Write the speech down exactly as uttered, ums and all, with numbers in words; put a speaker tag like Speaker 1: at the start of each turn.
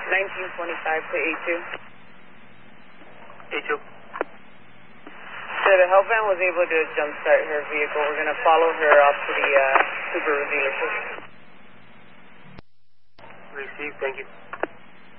Speaker 1: nineteen twenty-five to A two.
Speaker 2: A two.
Speaker 1: So the help van was able to jumpstart her vehicle. We're going to follow her off to the uh, Subaru dealership.
Speaker 2: Received, thank you.